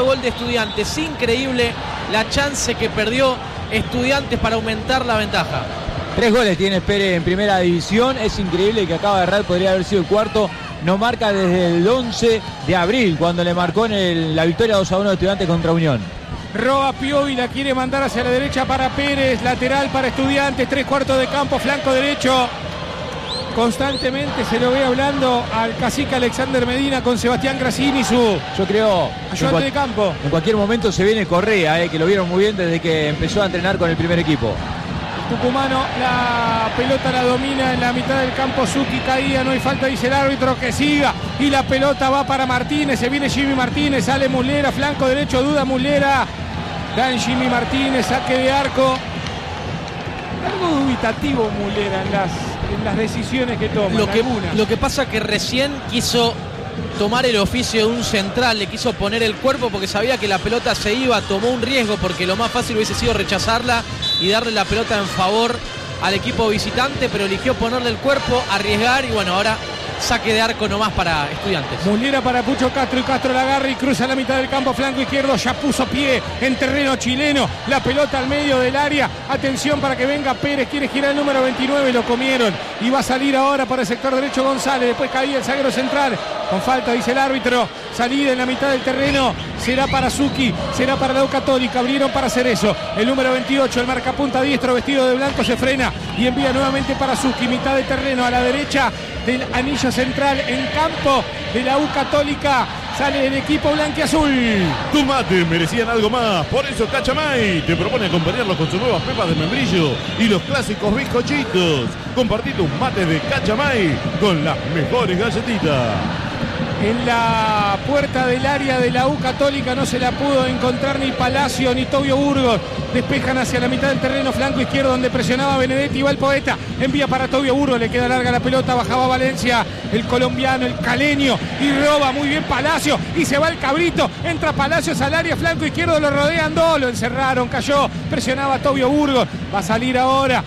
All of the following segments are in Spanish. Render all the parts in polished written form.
segundo gol de Estudiantes. Increíble la chance que perdió Estudiantes para aumentar la ventaja. 3 goles tiene Pérez en primera división. Es increíble que acaba de errar, podría haber sido el cuarto. No marca desde el 11 de abril, cuando le marcó en la victoria 2-1 de Estudiantes contra Unión. Roba Piovi, la quiere mandar hacia la derecha para Pérez, lateral para Estudiantes, 3/4 de campo, flanco derecho. Constantemente se lo ve hablando al cacique Alexander Medina con Sebastián Grassini, su Yo creo ayudante de campo. En cualquier momento se viene Correa, que lo vieron muy bien desde que empezó a entrenar con el primer equipo. Tucumano, la pelota la domina en la mitad del campo. Zucchi caía, no hay falta, dice el árbitro, que siga. Y la pelota va para Martínez, se viene Jimmy Martínez, sale Muslera, flanco derecho, duda Muslera. Dan Jimmy Martínez, saque de arco. Algo dubitativo Muslera en las decisiones que toma. Lo que pasa que recién quiso tomar el oficio de un central, le quiso poner el cuerpo porque sabía que la pelota se iba, tomó un riesgo porque lo más fácil hubiese sido rechazarla y darle la pelota en favor al equipo visitante, pero eligió ponerle el cuerpo, arriesgar y bueno, ahora saque de arco nomás para Estudiantes. Muslera para Pucho Castro y Castro la agarra y cruza la mitad del campo, flanco izquierdo, ya puso pie en terreno chileno, la pelota al medio del área, atención para que venga Pérez, quiere girar el número 29, lo comieron y va a salir ahora para el sector derecho González, después caía el zaguero central, con falta dice el árbitro, salida en la mitad del terreno, será para Zucchi, será para la U Católica, abrieron para hacer eso, el número 28, el marcapunta diestro vestido de blanco se frena y envía nuevamente para Zucchi, mitad de terreno a la derecha del anillo central en campo de la U Católica, sale el equipo blanquiazul. Tu mate merecían algo más, por eso Cachamay te propone acompañarlos con sus nuevas pepas de membrillo y los clásicos bizcochitos. Compartí tus mates de Cachamay con las mejores galletitas. En la puerta del área de la U Católica no se la pudo encontrar ni Palacio ni Tobio Burgos. Despejan hacia la mitad del terreno, flanco izquierdo donde presionaba Benedetti, va el Poeta, envía para Tobio Burgos, le queda larga la pelota, bajaba Valencia, el colombiano, el caleño, y roba muy bien Palacio, y se va el Cabrito, entra Palacios al área, flanco izquierdo, lo rodean dos, lo encerraron, cayó, presionaba Tobio Burgos, va a salir ahora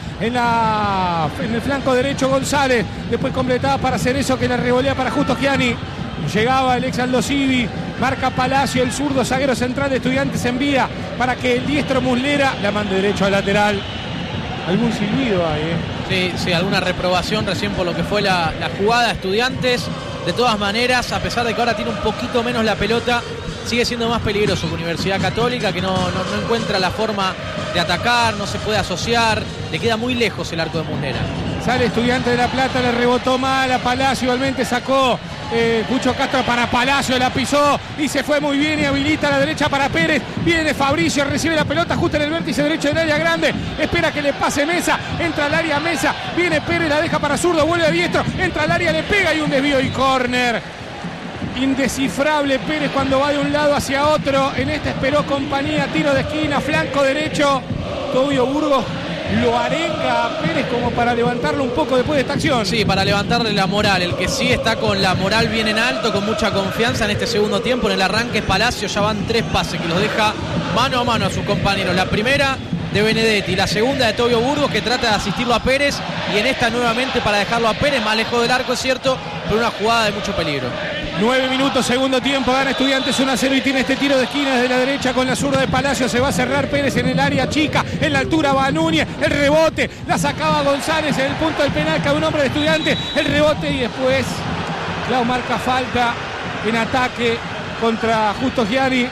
en el flanco derecho González, después completada para hacer eso que la revolea para Justo Gianni. Llegaba el ex Aldo Civi, marca Palacio, el zurdo zaguero central de Estudiantes envía para que el diestro Muslera la mande derecho al lateral. Algún silbido hay, Sí, alguna reprobación recién por lo que fue la jugada. Estudiantes, de todas maneras, a pesar de que ahora tiene un poquito menos la pelota, sigue siendo más peligroso que Universidad Católica, que no encuentra la forma de atacar, no se puede asociar, le queda muy lejos el arco de Muslera. Sale Estudiante de La Plata, le rebotó mal a Palacio, igualmente sacó Pucho Castro para Palacio, la pisó y se fue muy bien y habilita a la derecha para Pérez. Viene Fabricio, recibe la pelota justo en el vértice derecho del área grande, espera que le pase Mesa, entra al área Mesa, viene Pérez, la deja para zurdo, vuelve a diestro, entra al área, le pega y un desvío y córner. Indescifrable Pérez cuando va de un lado hacia otro, en esta esperó compañía, tiro de esquina, flanco derecho, Tobio Burgos lo arenga a Pérez como para levantarlo un poco después de esta acción. Sí, para levantarle la moral. El que sí está con la moral bien en alto, con mucha confianza en este segundo tiempo, en el arranque es Palacio. Ya van 3 pases que los deja mano a mano a sus compañeros. La primera de Benedetti, la segunda de Tobio Burgos, que trata de asistirlo a Pérez, y en esta nuevamente para dejarlo a Pérez, más lejos del arco, es cierto, pero una jugada de mucho peligro. 9 minutos, segundo tiempo, gana Estudiantes 1-0 y tiene este tiro de esquina desde la derecha con la zurda de Palacio, se va a cerrar Pérez en el área chica, en la altura va Núñez, el rebote, la sacaba González en el punto del penal, cada un hombre de Estudiantes, el rebote y después Clau marca falta en ataque contra Justo Gianni.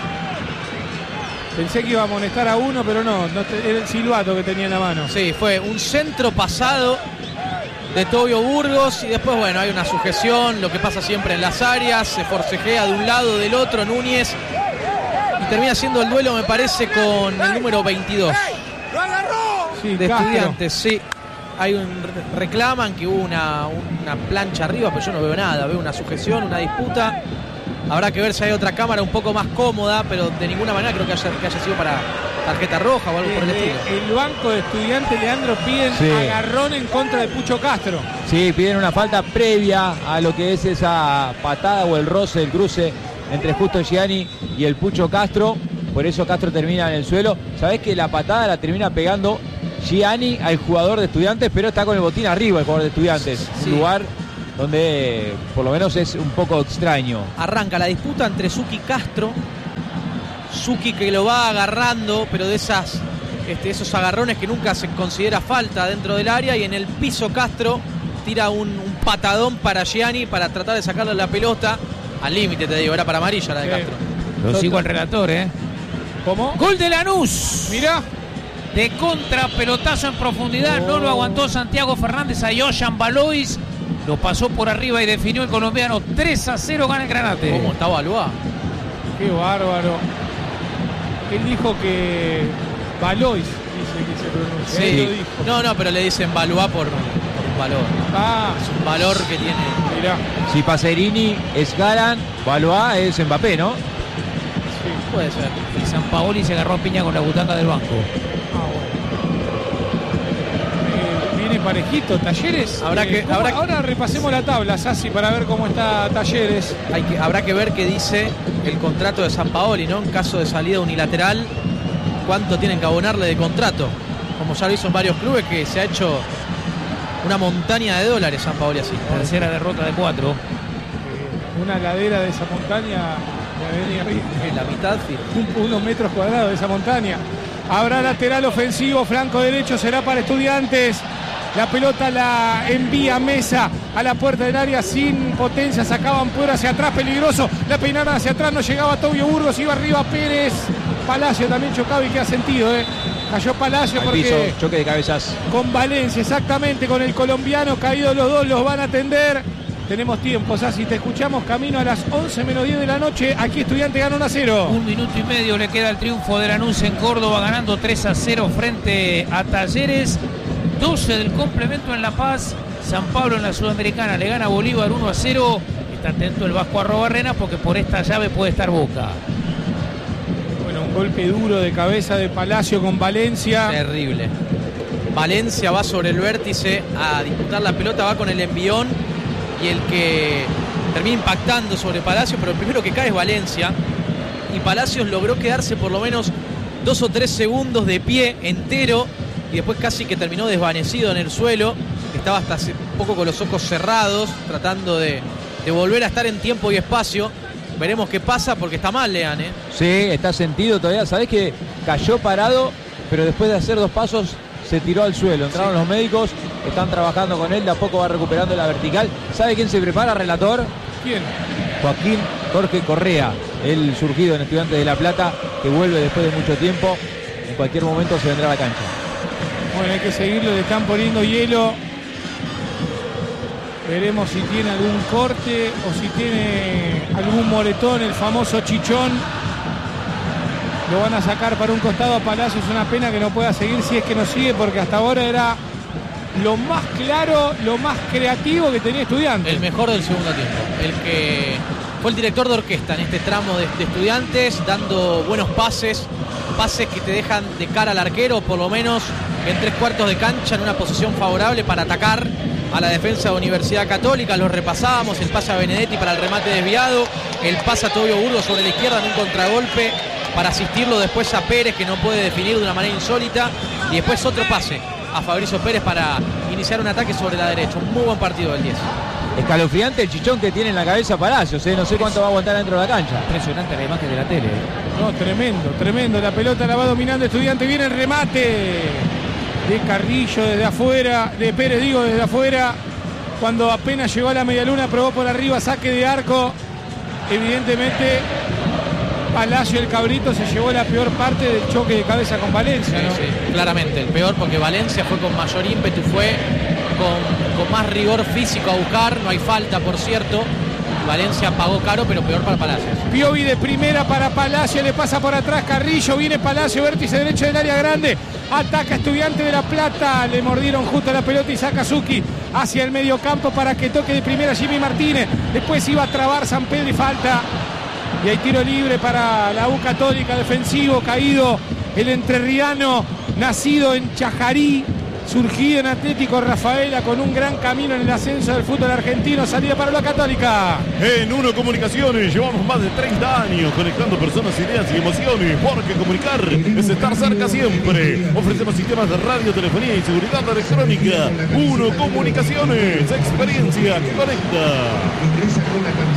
Pensé que iba a amonestar a uno, pero no, era el silbato que tenía en la mano. Sí, fue un centro pasado de Tobio Burgos y después, bueno, hay una sujeción, lo que pasa siempre en las áreas, se forcejea de un lado, del otro, Núñez, y termina siendo el duelo, me parece, con el número 22 Sí, de Castro. Estudiantes, sí. Reclaman que hubo una plancha arriba, pero yo no veo nada, veo una sujeción, una disputa. Habrá que ver si hay otra cámara un poco más cómoda, pero de ninguna manera creo que haya sido para tarjeta roja o algo por el estilo. El banco de Estudiantes, Leandro, piden agarrón en contra de Pucho Castro. Sí, piden una falta previa a lo que es esa patada o el roce, el cruce entre Justo Gianni y el Pucho Castro. Por eso Castro termina en el suelo. Sabés que la patada la termina pegando Gianni al jugador de Estudiantes, pero está con el botín arriba el jugador de Estudiantes. Sí. Un lugar donde por lo menos es un poco extraño. Arranca la disputa entre Zucchi y Castro. Zucchi que lo va agarrando, pero de esos agarrones que nunca se considera falta dentro del área, y en el piso Castro tira un patadón para Gianni para tratar de sacarle la pelota al límite, te digo, era para amarilla la de Castro. Lo sigo al relator, ¿Cómo? Gol de Lanús. Mirá. De contra, pelotazo en profundidad, no lo aguantó Santiago Fernández a Johan Valois, lo pasó por arriba y definió el colombiano. 3-0 gana el Granate. ¿Cómo está Balboa? Qué bárbaro. Él dijo que Valois dice que se pronuncia. Él lo dijo. No, pero le dicen Balboa por un valor. Es un valor que tiene. Mirá. Si Pacerini es Galán, Balboa es Mbappé, ¿no? Sí. Puede ser. Y Sampaoli se agarró a piña con la butaca del banco. Viene parejito, Talleres. Ahora repasemos la tabla, Sassi, para ver cómo está Talleres. Habrá que ver qué dice el contrato de Sampaoli, ¿no? En caso de salida unilateral, cuánto tienen que abonarle de contrato. Como ya lo hizo en varios clubes, que se ha hecho una montaña de dólares Sampaoli así. Tercera derrota de 4. Una ladera de esa montaña. En la mitad, sí. Unos metros cuadrados de esa montaña. Habrá lateral ofensivo, flanco derecho será para Estudiantes. La pelota la envía Mesa a la puerta del área sin potencia. Sacaban Puero hacia atrás, peligroso. La peinaron hacia atrás, no llegaba Tobio Burgos, iba arriba Pérez. Palacio también chocaba y qué ha sentido, Cayó Palacio porque piso, choque de cabezas. Con Valencia, exactamente, con el colombiano caído los dos, los van a atender. Tenemos tiempo, Sassi, te escuchamos camino a las 11 menos 10 de la noche. Aquí Estudiantes gana 1-0. 1 minuto y medio le queda el triunfo de Lanús en Córdoba, ganando 3-0 frente a Talleres. 12 del complemento en La Paz. San Pablo en la Sudamericana le gana a Bolívar 1-0. Está atento el Vasco Arrobarrena porque por esta llave puede estar Boca. Bueno, un golpe duro de cabeza de Palacio con Valencia. Terrible. Valencia va sobre el vértice a disputar la pelota, va con el envión. Y el que termina impactando sobre Palacios, pero el primero que cae es Valencia. Y Palacios logró quedarse por lo menos 2 o 3 segundos de pie entero. Y después casi que terminó desvanecido en el suelo. Estaba hasta hace poco con los ojos cerrados, tratando de volver a estar en tiempo y espacio. Veremos qué pasa porque está mal, Lean, Sí, está sentido todavía. Sabés que cayó parado, pero después de hacer 2 pasos se tiró al suelo. Entraron los médicos, están trabajando con él, de a poco va recuperando la vertical. ¿Sabe quién se prepara, relator? ¿Quién? Joaquín Jorge Correa, el surgido en Estudiantes de La Plata, que vuelve después de mucho tiempo. En cualquier momento se vendrá a la cancha. Bueno, hay que seguirlo, le están poniendo hielo. Veremos si tiene algún corte o si tiene algún moretón, el famoso chichón. Lo van a sacar para un costado a Palacio. Es una pena que no pueda seguir, si es que no sigue, porque hasta ahora era lo más claro, lo más creativo que tenía Estudiantes. El mejor del segundo tiempo. El que fue el director de orquesta en este tramo de Estudiantes, dando buenos pases que te dejan de cara al arquero, por lo menos en 3/4 de cancha, en una posición favorable para atacar a la defensa de Universidad Católica. Los repasábamos, el pase a Benedetti para el remate desviado, el pase a Tobio Burgos sobre la izquierda en un contragolpe para asistirlo después a Pérez, que no puede definir de una manera insólita, y después otro pase a Fabrizio Pérez para iniciar un ataque sobre la derecha. Un muy buen partido del 10. Escalofriante el chichón que tiene en la cabeza Palacios, no sé cuánto va a aguantar dentro de la cancha. Impresionante la imagen de la tele. No, tremendo. La pelota la va dominando Estudiantes. Viene el remate de Carrillo desde afuera, de Pérez desde afuera. Cuando apenas llegó a la medialuna, probó por arriba, saque de arco. Evidentemente Palacio, el cabrito, se llevó la peor parte del choque de cabeza con Valencia, ¿no? Sí, claramente, el peor, porque Valencia fue con mayor ímpetu, fue con más rigor físico a buscar, no hay falta, por cierto. Valencia pagó caro, pero peor para Palacios. Piovi de primera para Palacio, le pasa por atrás Carrillo, viene Palacio, vértice derecho del área grande, ataca Estudiante de La Plata, le mordieron justo la pelota y saca Zucchi hacia el medio campo para que toque de primera Jimmy Martínez, después iba a trabar San Pedro y falta. Y hay tiro libre para la U Católica, defensivo, caído el entrerriano, nacido en Chajarí, surgido en Atlético Rafaela, con un gran camino en el ascenso del fútbol argentino. Salida para la Católica. En Uno Comunicaciones llevamos más de 30 años conectando personas, ideas y emociones, porque comunicar es estar cerca siempre. Ofrecemos sistemas de radio, telefonía y seguridad electrónica. Uno Comunicaciones, experiencia que conecta. Ingresa con la camiseta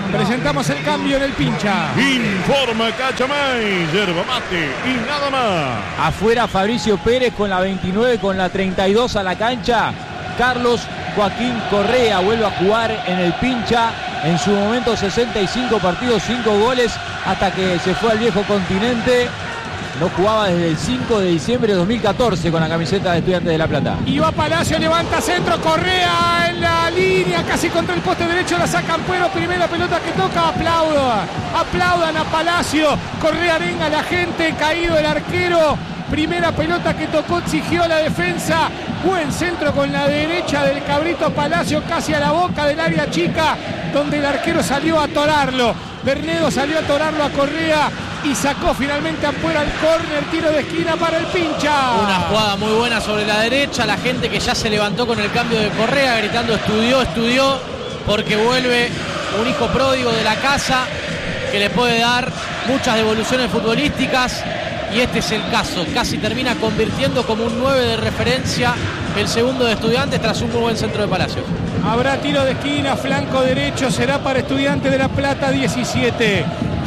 Presentamos el cambio en el pincha. Informa Cachamay, yerba mate y nada más. Afuera Fabricio Pérez con la 29, con la 32 a la cancha. Carlos Joaquín Correa vuelve a jugar en el pincha. En su momento 65 partidos, 5 goles, hasta que se fue al viejo continente. No jugaba desde el 5 de diciembre de 2014 con la camiseta de Estudiantes de La Plata. Y va Palacio, levanta centro, Correa en la línea, casi contra el poste derecho, la saca Ampuero, primera pelota que toca, aplaudan a Palacio, Correa arenga a la gente, caído el arquero, primera pelota que tocó, exigió la defensa, buen centro con la derecha del Cabrito Palacio, casi a la boca del área chica, donde el arquero salió a atorarlo, Bernedo salió a atorarlo a Correa, y sacó finalmente Ampuero al córner, tiro de esquina para el pincha. Una jugada muy buena sobre la derecha, la gente que ya se levantó con el cambio de Correa gritando estudió, porque vuelve un hijo pródigo de la casa que le puede dar muchas devoluciones futbolísticas, y este es el caso, casi termina convirtiendo como un 9 de referencia el segundo de Estudiantes tras un muy buen centro de Palacios. Habrá tiro de esquina, flanco derecho, será para Estudiantes de La Plata. 17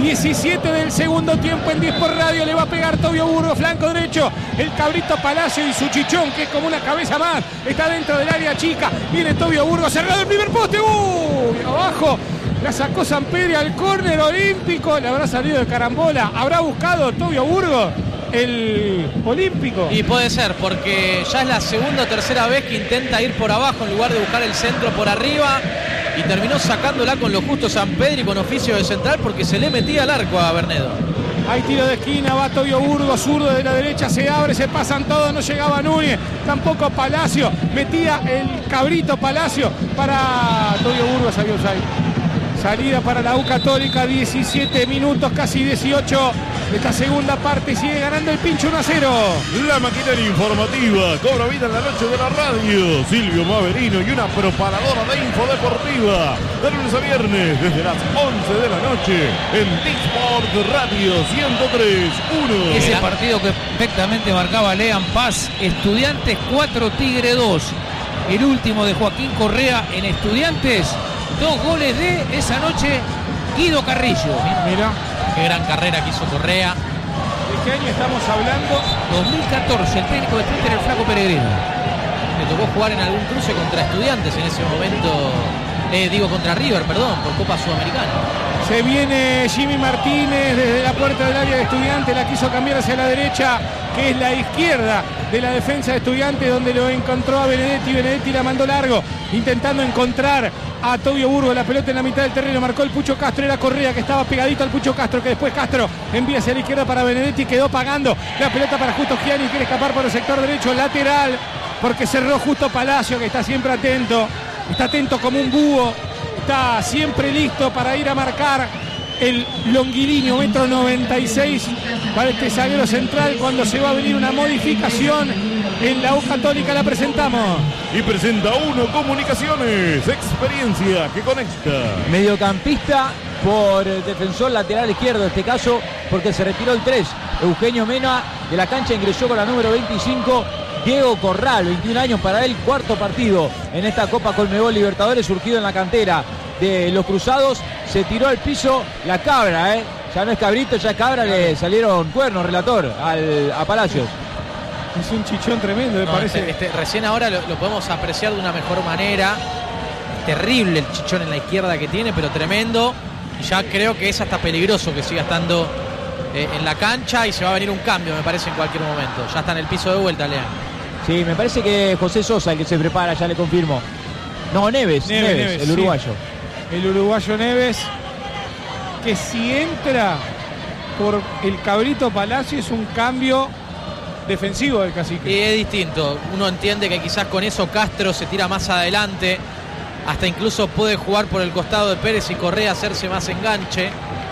del segundo tiempo en 10 por radio, le va a pegar Tobio Burgos, flanco derecho, el Cabrito Palacio y su chichón, que es como una cabeza más, está dentro del área chica, viene Tobio Burgos, cerrado el primer poste, abajo, la sacó Sampedri al córner olímpico, le habrá salido de carambola, habrá buscado Tobio Burgos el olímpico. Y puede ser, porque ya es la segunda o tercera vez que intenta ir por abajo en lugar de buscar el centro por arriba, y terminó sacándola con lo justo Sampedri con oficio de central, porque se le metía al arco a Bernedo. Hay tiro de esquina, va Tobio Burgos, zurdo de la derecha, se abre, se pasan todos, no llegaba Núñez, tampoco Palacio, metía el Cabrito Palacio para Tobio Burgos, había salida para la U Católica, 17 minutos, casi 18 de esta segunda parte, sigue ganando el pincho 1-0. La maquinaria informativa cobra vida en la noche de la radio. Silvio Maverino y una propagadora de info deportiva. De lunes a viernes desde las 11 de la noche en T-Sport Radio 103.1. Ese partido que perfectamente marcaba Lean Paz, Estudiantes 4, Tigre 2. El último de Joaquín Correa en Estudiantes. 2 goles de esa noche Guido Carrillo. Mira, Qué gran carrera que hizo Correa. ¿de qué año estamos hablando? 2014, el técnico de Twitter, el Flaco Peregrino. Le tocó jugar en algún cruce contra Estudiantes en ese momento, contra River, perdón, por Copa Sudamericana. Se viene Jimmy Martínez desde la puerta del área de Estudiantes, la quiso cambiar hacia la derecha, que es la izquierda de la defensa de Estudiantes, donde lo encontró a Benedetti la mandó largo, intentando encontrar a Tobio Burgos, la pelota en la mitad del terreno, marcó el Pucho Castro, era Correa que estaba pegadito al Pucho Castro, que después Castro envía hacia la izquierda para Benedetti, quedó pagando la pelota para Justo Gianni, quiere escapar por el sector derecho, lateral, porque cerró Justo Palacio, que está siempre atento, está atento como un búho, está siempre listo para ir a marcar el longuilíneo, 1,96 m para este zaguero central. Cuando se va a venir una modificación en la U Católica, la presentamos. Y presenta Uno Comunicaciones, experiencia que conecta. Mediocampista por el defensor lateral izquierdo, en este caso, porque se retiró el 3. Eugenio Mena de la cancha, ingresó con la número 25. Diego Corral, 21 años para él, cuarto partido en esta Copa Conmebol Libertadores, surgido en la cantera de los Cruzados. Se tiró al piso la cabra, ya no es cabrito, ya es cabra, le salieron cuernos, relator, a Palacios. Es un chichón tremendo, me parece. Recién ahora lo podemos apreciar de una mejor manera. Terrible el chichón en la izquierda que tiene, pero tremendo. Y ya creo que es hasta peligroso que siga estando en la cancha, y se va a venir un cambio, me parece, en cualquier momento. Ya está en el piso de vuelta, Lean. Sí, me parece que José Sosa el que se prepara, ya le confirmo. No, Neves, el uruguayo. Sí. El uruguayo Neves, que si entra por el Cabrito Palacio es un cambio defensivo del Cacique. Y es distinto. Uno entiende que quizás con eso Castro se tira más adelante, hasta incluso puede jugar por el costado de Pérez y Correa hacerse más enganche.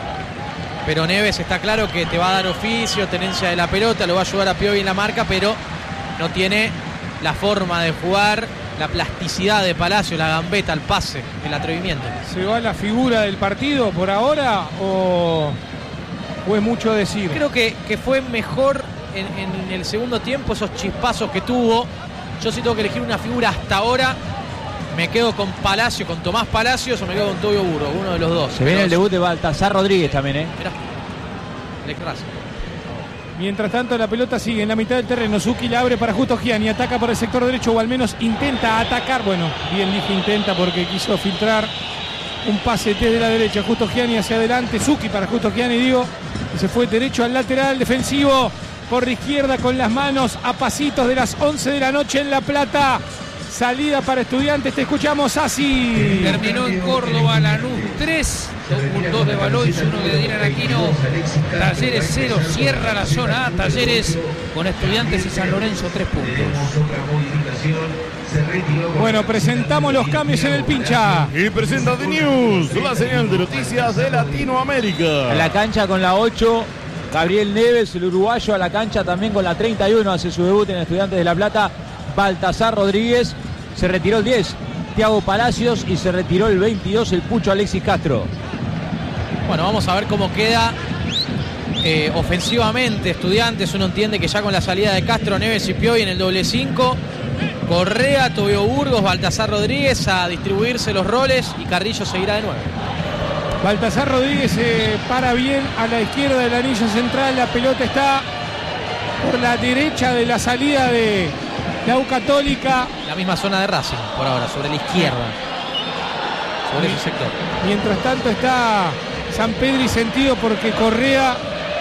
Pero Neves está claro que te va a dar oficio, tenencia de la pelota, lo va a ayudar a Piovi en la marca, pero no tiene la forma de jugar, la plasticidad de Palacio, la gambeta, el pase, el atrevimiento. ¿Se va la figura del partido por ahora o es mucho decir? Creo que fue mejor en el segundo tiempo, esos chispazos que tuvo. Yo sí tengo que elegir una figura hasta ahora. me quedo con Palacio, con Tomás Palacios, o me quedo con Tobio Burgos, uno de los dos. Se viene el debut de Baltasar Rodríguez también, Mirá, le Racing. Mientras tanto, la pelota sigue en la mitad del terreno. Suki la abre para Justo Gianni. Ataca por el sector derecho, o al menos intenta atacar. Bueno, bien dije intenta porque quiso filtrar un pase desde la derecha. Justo Gianni hacia adelante. Suki para Justo Gianni, digo. Y se fue derecho al lateral defensivo. Por izquierda con las manos a pasitos de las 11 de la noche en La Plata. Salida para Estudiantes. Te escuchamos así. Terminó en Córdoba Lanús 3, 2 de Balois, 1 de Diran Aquino. Talleres 0, cierra la zona A. Talleres con Estudiantes y San Lorenzo 3 puntos. Bueno, presentamos los cambios en el pincha. Y presenta The News, la señal de noticias de Latinoamérica. A la cancha con la 8, Gabriel Neves, el uruguayo. A la cancha también con la 31, hace su debut en Estudiantes de La Plata, Baltasar Rodríguez. Se retiró el 10, Thiago Palacios, y se retiró el 22, el Pucho Alexis Castro. Bueno, vamos a ver cómo queda ofensivamente Estudiantes. Uno entiende que ya con la salida de Castro, Neves y Pioy en el doble 5, Correa, Tobio Burgos, Baltasar Rodríguez a distribuirse los roles, y Carrillo seguirá de 9. Baltasar Rodríguez se para bien a la izquierda del anillo central. La pelota está por la derecha de la salida de la U Católica. La misma zona de Racing por ahora, sobre la izquierda, sobre ese sector. Mientras tanto está San Pedro y sentido porque Correa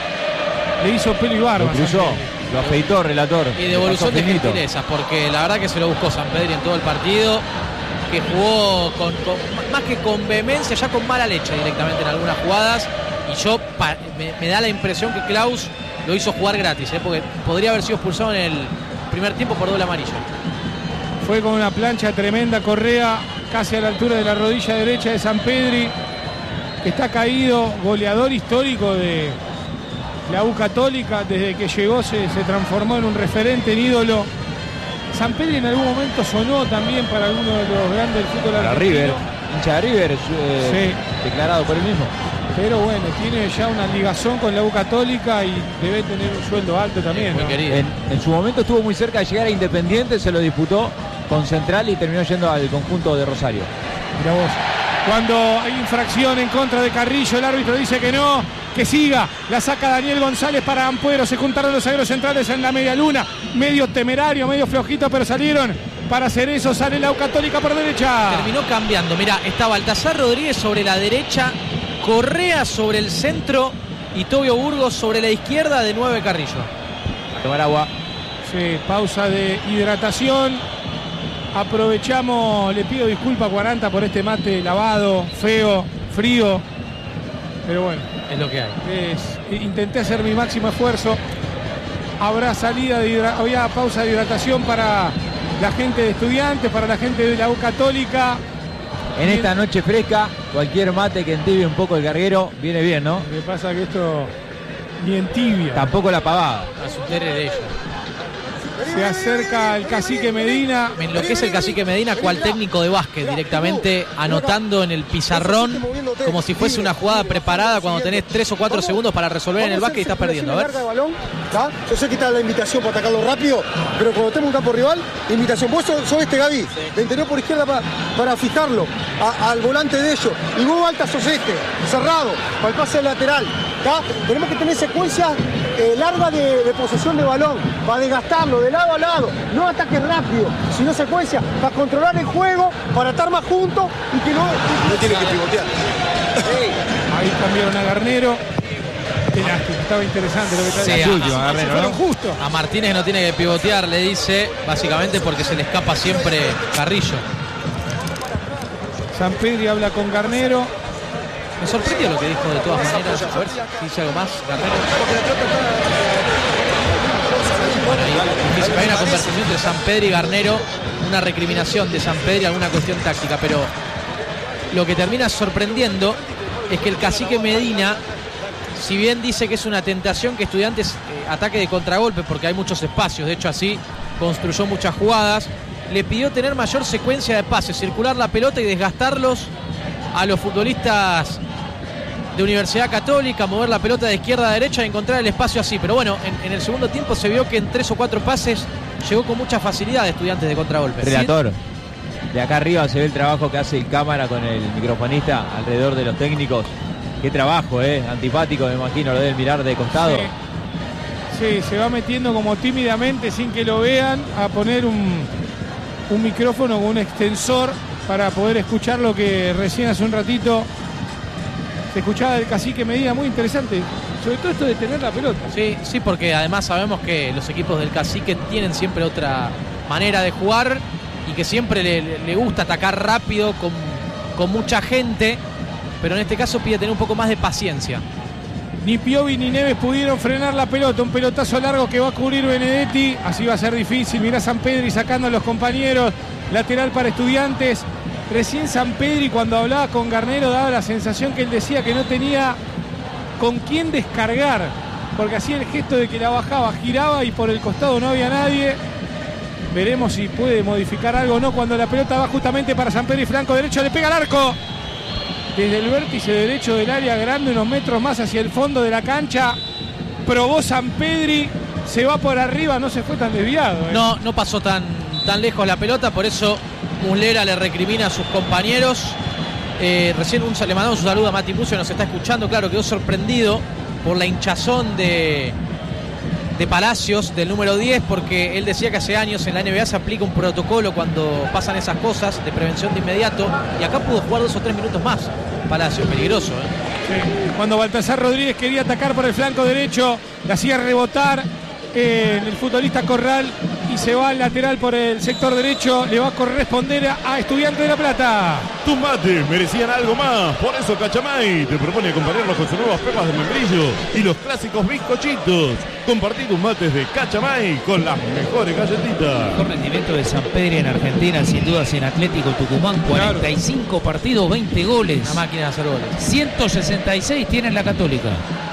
le hizo pelo y barba. Lo cruzó, lo afeitó, relator. Y devolución de finito. gentilezas, porque la verdad que se lo buscó San Pedro en todo el partido, que jugó con más que con vehemencia, ya con mala leche directamente en algunas jugadas. Y yo me da la impresión que Klaus lo hizo jugar gratis, porque podría haber sido expulsado en el primer tiempo por doble amarillo. Fue con una plancha tremenda Correa, casi a la altura de la rodilla derecha de San Pedri, que está caído, goleador histórico de la U Católica. Desde que llegó se transformó en un referente, en ídolo. San Pedri en algún momento sonó también para alguno de los grandes del fútbol Para argentino. River, hincha de River, Sí. declarado por él mismo. Pero bueno, tiene ya una ligazón con la U Católica y debe tener un sueldo alto también, Muy ¿no? querido. En su momento estuvo muy cerca de llegar a Independiente, se lo disputó con Central y terminó yendo al conjunto de Rosario. Mirá vos. Cuando hay infracción en contra de Carrillo, el árbitro dice que no, que siga. La saca Daniel González para Ampuero. Se juntaron los zagueros centrales en la media luna. Medio temerario, medio flojito, pero salieron para hacer eso. Sale la U Católica por derecha. Terminó cambiando. Mirá, está Baltasar Rodríguez sobre la derecha, Correa sobre el centro y Tobio Burgos sobre la izquierda, de 9 Carrillo. A tomar agua. Sí, pausa de hidratación. Aprovechamos, le pido disculpas a 40 por este mate lavado, feo, frío. Pero bueno, Es lo que hay. intenté hacer mi máximo esfuerzo. Habrá había pausa de hidratación para la gente de Estudiantes, para la gente de la U Católica. En esta noche fresca, cualquier mate que entibie un poco el carguero viene bien, ¿no? Lo que pasa que esto ni en tibia. Tampoco la pavada. A su de ellos. Se acerca el cacique Medina. Me enloquece el cacique Medina, cual técnico de básquet, directamente anotando en el pizarrón como si fuese una jugada preparada cuando tenés 3 o 4 segundos para resolver en el básquet y estás perdiendo. A ver. Yo sé que está la invitación para atacarlo rápido, pero cuando tengo un campo rival, invitación. Vos sos este, Gaby, de interior por izquierda para fijarlo al volante de ellos. Y vos, Alta, sos este, cerrado, para el pase lateral. ¿Tá? Tenemos que tener secuencias largas de posesión de balón, para desgastarlo de lado a lado. No ataques rápido, sino secuencias para controlar el juego, para estar más juntos y que no tiene que pivotear. Ahí cambiaron a Garnero. Qué lástima, estaba interesante lo que está Sí, diciendo. a Se fueron justo. A Martínez no tiene que pivotear, le dice, básicamente porque se le escapa siempre Carrillo. San Pedro habla con Garnero. Me sorprendió lo que dijo de todas maneras. A ver si dice algo más, Garnero. Bueno, hay una conversación entre San Pedro y Garnero, una recriminación de San Pedro y alguna cuestión táctica, pero lo que termina sorprendiendo es que el cacique Medina, si bien dice que es una tentación que Estudiantes ataque de contragolpe porque hay muchos espacios, de hecho así construyó muchas jugadas, le pidió tener mayor secuencia de pases, circular la pelota y desgastarlos a los futbolistas de Universidad Católica, mover la pelota de izquierda a derecha y encontrar el espacio así. Pero bueno, en el segundo tiempo se vio que en 3 o 4 pases llegó con mucha facilidad de Estudiantes de contragolpe. Relator. de acá arriba se ve el trabajo que hace el cámara con el microfonista alrededor de los técnicos. Qué trabajo, antipático, me imagino, lo deben mirar de costado. Sí, se va metiendo como tímidamente, sin que lo vean, a poner un micrófono con un extensor para poder escuchar lo que recién hace un ratito se escuchaba del Cacique Medina. Muy interesante, sobre todo esto de tener la pelota. Sí, porque además sabemos que los equipos del Cacique tienen siempre otra manera de jugar y que siempre le gusta atacar rápido con mucha gente, pero en este caso pide tener un poco más de paciencia. Ni Piovi ni Neves pudieron frenar la pelota. Un pelotazo largo que va a cubrir Benedetti. Así va a ser difícil. Mirá Sampedri sacando a los compañeros. Lateral para Estudiantes. Recién Sampedri, cuando hablaba con Garnero, daba la sensación que él decía que no tenía con quién descargar, porque hacía el gesto de que la bajaba, giraba y por el costado no había nadie. Veremos si puede modificar algo o no cuando la pelota va justamente para Sampedri, flanco derecho, le pega al arco. Desde el vértice derecho del área grande, unos metros más hacia el fondo de la cancha, probó Sampedri, se va por arriba, no se fue tan desviado. No pasó tan lejos la pelota, por eso Muslera le recrimina a sus compañeros. Recién le mandamos un saludo a Mati Pucio, nos está escuchando, claro, quedó sorprendido por la hinchazón de Palacios, del número 10, porque él decía que hace años en la NBA se aplica un protocolo cuando pasan esas cosas de prevención de inmediato, y acá pudo jugar 2 o 3 minutos más. Palacios, peligroso. Sí. Cuando Baltasar Rodríguez quería atacar por el flanco derecho, la hacía rebotar el futbolista Corral y se va al lateral por el sector derecho. Le va a corresponder a Estudiantes de La Plata. Tus mates merecían algo más, por eso Cachamay te propone acompañarlos con sus nuevas pepas de membrillo y los clásicos bizcochitos. Compartí tus mates de Cachamay con las mejores galletitas. El mejor rendimiento de Sampedri en Argentina, sin dudas, en Atlético Tucumán. 45 partidos, 20 goles. Una máquina de hacer goles. 166 tiene en la Católica.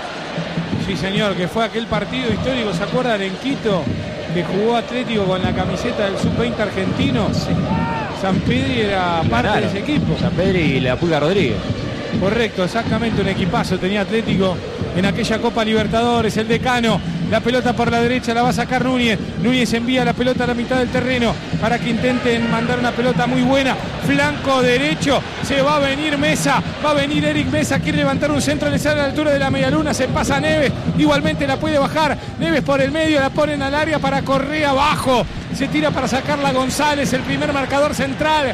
Sí, señor, que fue aquel partido histórico, ¿se acuerdan? En Quito, que jugó Atlético con la camiseta del Sub-20 argentino. Sí. Sampedri era parte de ese equipo. Sampedri y la Pulga Rodríguez. Correcto, exactamente, un equipazo tenía Atlético en aquella Copa Libertadores. El decano, la pelota por la derecha la va a sacar Núñez. Núñez envía la pelota a la mitad del terreno para que intenten mandar una pelota muy buena. Flanco derecho, se va a venir Mesa, va a venir Eric Mesa, quiere levantar un centro, le sale a la altura de la medialuna, se pasa Neves, igualmente la puede bajar. Neves por el medio, la ponen al área para Correa abajo. Se tira para sacarla González, el primer marcador central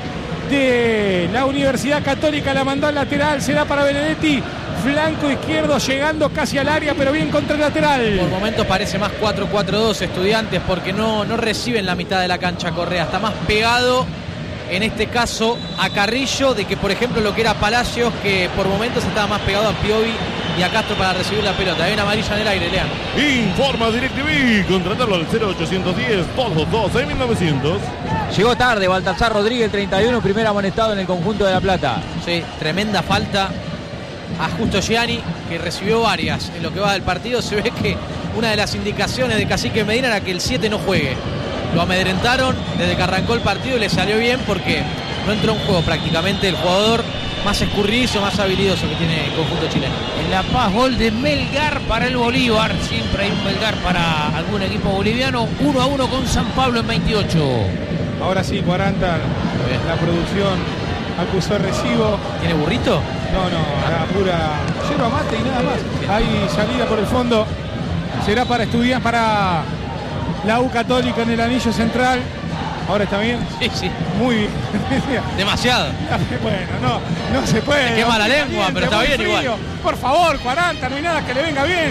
de la Universidad Católica, la mandó al lateral, será para Benedetti, flanco izquierdo llegando casi al área, pero bien contra el lateral. Por momentos parece más 4-4-2 Estudiantes, porque no reciben la mitad de la cancha Correa, está más pegado en este caso a Carrillo de que por ejemplo lo que era Palacios, que por momentos estaba más pegado a Piovi y a Castro para recibir la pelota. Hay una amarilla en el aire, Lean. Informa DirecTV, contratarlo al 0810 222 6900. Llegó tarde Baltasar Rodríguez, 31, primer amonestado en el conjunto de La Plata. Sí, tremenda falta a Justo Gianni, que recibió varias en lo que va del partido. Se ve que una de las indicaciones de Cacique Medina era que el 7 no juegue. Lo amedrentaron desde que arrancó el partido y le salió bien porque no entró en juego prácticamente el jugador más escurridizo, más habilidoso que tiene el conjunto chileno. En La Paz, gol de Melgar para el Bolívar. Siempre hay un Melgar para algún equipo boliviano. 1-1 con San Pablo en 28. Ahora sí, 40, la producción acusó recibo. ¿Tiene burrito? No, era pura yerba mate y nada más. Hay salida por el fondo. Será para Estudiantes, para la U Católica en el anillo central. Ahora está bien. Sí. Muy bien. Demasiado. Bueno, no se puede. Te quema la lengua, pero está bien frío. igual. Por favor, 40, no hay nada que le venga bien.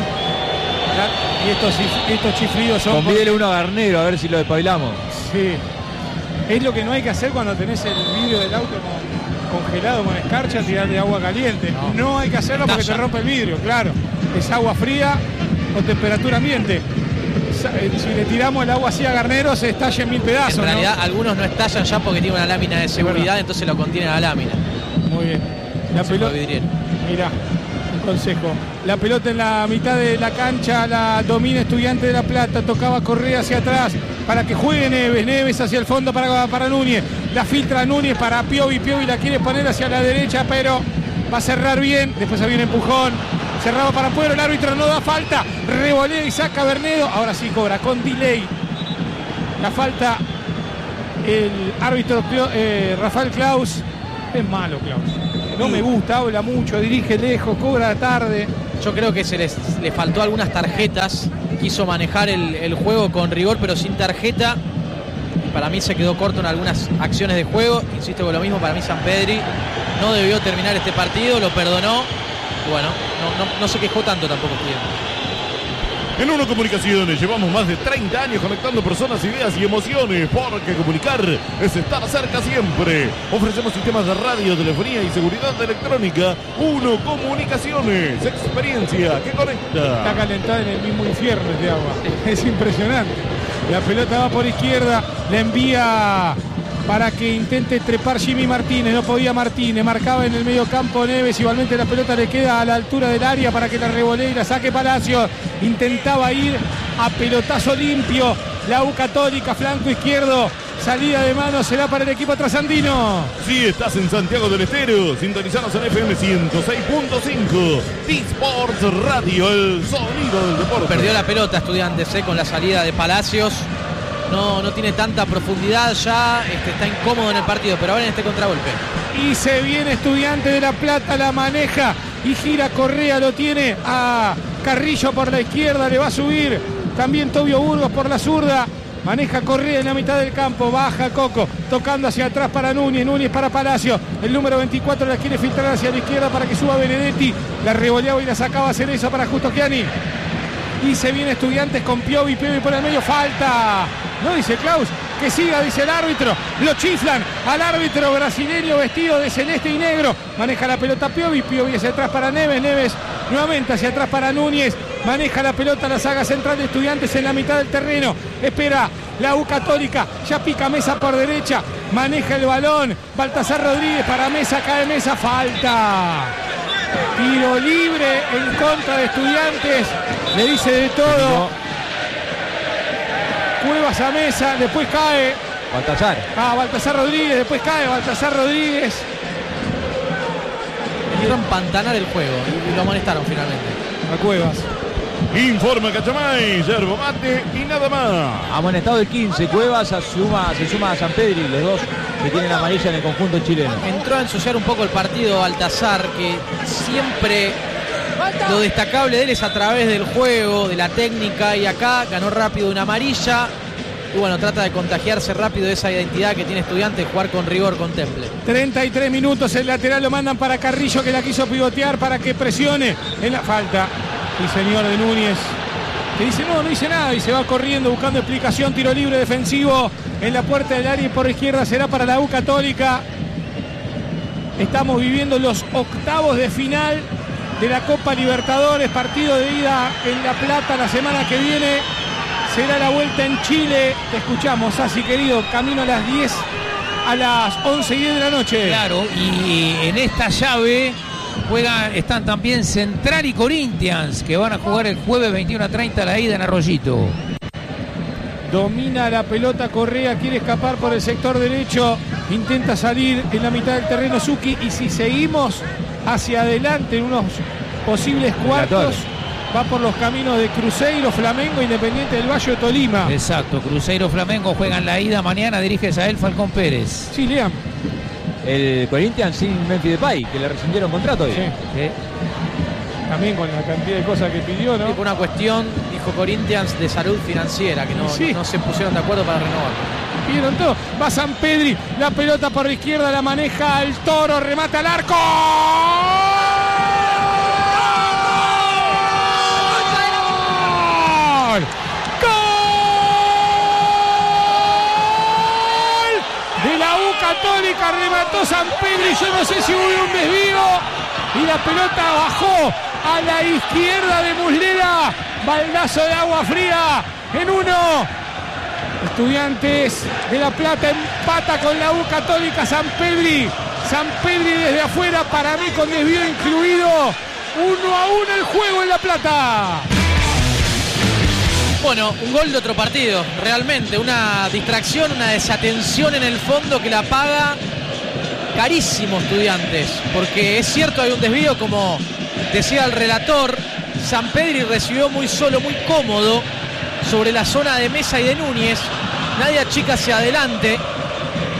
Y estos chiflidos son... Convídele uno a Garnero a ver si lo despabilamos. Sí. Es lo que no hay que hacer cuando tenés el vidrio del auto congelado con escarcha, tirarle agua caliente. No hay que hacerlo porque te rompe el vidrio, claro. Es agua fría con temperatura ambiente. Si le tiramos el agua así a Garnero se estalla en 1000 pedazos. En realidad ¿no? algunos no estallan ya porque tiene una lámina de seguridad, entonces lo contiene la lámina. Muy bien. La pelota. Mirá, un consejo. La pelota en la mitad de la cancha la domina Estudiantes de La Plata. Tocaba Correa hacia atrás para que juegue Neves. Neves hacia el fondo para Núñez. La filtra Núñez para Piovi. Piovi la quiere poner hacia la derecha, pero va a cerrar bien. Después había un empujón. Cerrado para Pueblo, el árbitro no da falta. Revolea y saca Bernedo. Ahora sí cobra con delay. La falta el árbitro Rafael Klaus. Es malo Klaus. No me gusta, habla mucho, dirige lejos, cobra tarde. Yo creo que le faltó algunas tarjetas. Quiso manejar el juego con rigor, pero sin tarjeta. Para mí se quedó corto en algunas acciones de juego. Insisto con lo mismo, para mí Sampedri no debió terminar este partido, lo perdonó. Y bueno, no se quejó tanto tampoco. En Uno Comunicaciones llevamos más de 30 años conectando personas, ideas y emociones, porque comunicar es estar cerca siempre. Ofrecemos sistemas de radio, telefonía y seguridad electrónica. Uno Comunicaciones, experiencia que conecta. Está calentada en el mismo infierno de agua. Es impresionante. La pelota va por izquierda, la envía para que intente trepar Jimmy Martínez. No podía Martínez, marcaba en el medio campo Neves. Igualmente la pelota le queda a la altura del área para que la revolee y la saque Palacios. Intentaba ir a pelotazo limpio la U Católica, flanco izquierdo. Salida de mano será para el equipo trasandino. Si estás en Santiago del Estero, sintonizanos en FM 106.5. T-Sports Radio, el sonido del deporte. Perdió la pelota Estudiantes con la salida de Palacios. No tiene tanta profundidad ya, está incómodo en el partido, pero ahora en este contragolpe. Y se viene Estudiantes de La Plata, la maneja y gira Correa, lo tiene a Carrillo por la izquierda, le va a subir también Tobio Burgos por la zurda. Maneja Correa en la mitad del campo, baja Coco, tocando hacia atrás para Núñez para Palacio. El número 24 la quiere filtrar hacia la izquierda para que suba Benedetti. La revoleaba y la sacaba a Cerezo para Justo Gianni. Y se viene Estudiantes con Piovi por el medio, falta. No dice Klaus, que siga, dice el árbitro. Lo chiflan al árbitro brasileño vestido de celeste y negro. Maneja la pelota Piovi hacia atrás para Neves nuevamente hacia atrás para Núñez. Maneja la pelota la saga central de Estudiantes en la mitad del terreno. Espera la U Católica, ya pica Mesa por derecha. Maneja el balón, Baltasar Rodríguez para Mesa, cae Mesa, falta. Tiro libre en contra de Estudiantes. Le dice de todo. Cuevas a Mesa, después cae Baltasar Rodríguez, después cae Baltasar Rodríguez. Quiero empantanar el juego y lo amonestaron finalmente a Cuevas. Informa Cachamay, yerba mate y nada más. Amonestado el 15, Cuevas se suma a Sampedri, los dos que tienen amarilla en el conjunto chileno. Entró a ensuciar un poco el partido Baltasar, que siempre lo destacable de él es a través del juego, de la técnica, y acá ganó rápido una amarilla. Y bueno, trata de contagiarse rápido de esa identidad que tiene Estudiantes, jugar con rigor, con temple. 33 minutos, el lateral lo mandan para Carrillo, que la quiso pivotear para que presione en la falta. El señor de Núñez, que dice no dice nada y se va corriendo buscando explicación. Tiro libre defensivo en la puerta del área y por izquierda será para la U Católica. Estamos viviendo los octavos de final de la Copa Libertadores, partido de ida en La Plata. La semana que viene será la vuelta en Chile. Te escuchamos, Asi querido, camino a las 10, a las 11:10 de la noche. Claro, y en esta llave están también Central y Corinthians, que van a jugar el jueves 21:30 la ida en Arroyito. Domina la pelota Correa, quiere escapar por el sector derecho, intenta salir en la mitad del terreno Zucchi, y si seguimos hacia adelante en unos posibles cuartos, va por los caminos de Cruzeiro, Flamengo, Independiente del Valle, Tolima. Exacto, Cruzeiro, Flamengo juegan la ida mañana, dirige Isael Falcón Pérez. Sí, Lean. El Corinthians sin Memphis Depay, que le rescindieron contrato hoy. Sí. También con la cantidad de cosas que pidió, ¿no? Y por una cuestión, dijo Corinthians, de salud financiera, que no se pusieron de acuerdo para renovar. Pidieron todo. Va Sampedri, la pelota por la izquierda, la maneja el Toro, remata al arco. ¡Gol! De la U Católica, remató Sampedri, yo no sé si hubo un desvío y la pelota bajó a la izquierda de Muslera, baldazo de agua fría en uno. Estudiantes de La Plata empata con la U Católica. Sampedri desde afuera, para mí con desvío incluido. 1-1 el juego en La Plata. Bueno, un gol de otro partido, realmente, una distracción, una desatención en el fondo que la paga carísimo Estudiantes, porque es cierto, hay un desvío, como decía el relator. Sampedri recibió muy solo, muy cómodo sobre la zona de Mesa y de Núñez, nadie achica hacia adelante,